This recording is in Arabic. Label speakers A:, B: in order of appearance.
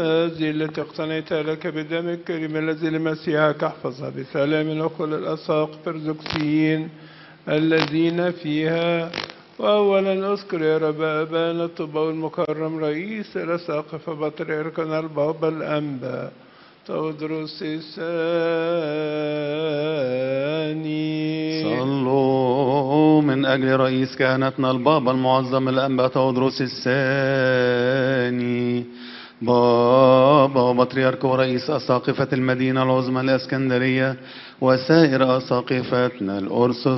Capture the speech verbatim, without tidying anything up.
A: هذه التي اقتنيتها لك بدم الكريم الذي لمسيحك احفظها بسلام وكل الأساقفة الأرثوذكسيين الذين فيها. وأولا أذكر يا رب أبانا الطباوي المكرم رئيس الأساقفة بطريركنا البابا الأنبا تودروس الثاني.
B: صلوا من أجل رئيس كهنتنا البابا المعظم الأنبا تودروس الثاني بابا وبطريرك ورئيس أساقفة المدينة العظمى الإسكندرية وسائر أساقفتنا الأرثوذكسية